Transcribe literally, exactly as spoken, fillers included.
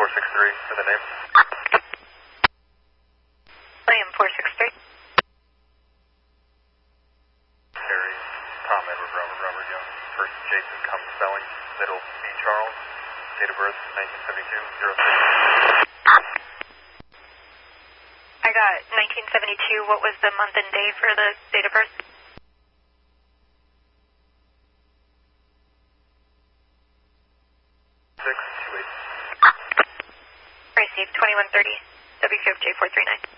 four six three for the name. William four six three. Harry, Tom Edward Robert Robert Young. First Jason Cum Spelling. Middle C Charles. Date of birth nineteen seventy-two, zero six. I got nineteen seventy-two. What was the month and day for the date of birth? six two eight. Received twenty-one thirty. W Q F J four three nine.